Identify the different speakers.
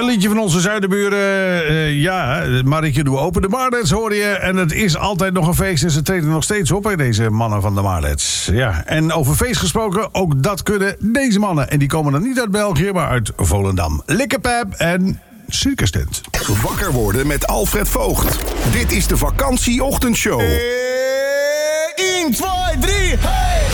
Speaker 1: een liedje van onze zuidenburen. Marieke doe open. De Marlets hoor je. En het is altijd nog een feest en ze treden nog steeds op, hè, deze mannen van de Marlets. Ja, en over feest gesproken, ook dat kunnen deze mannen. En die komen dan niet uit België, maar uit Volendam. Likkepep en Circus Tent.
Speaker 2: Wakker worden met Alfred Voogd. Dit is de vakantieochtendshow.
Speaker 3: 1, 2, 3, hey!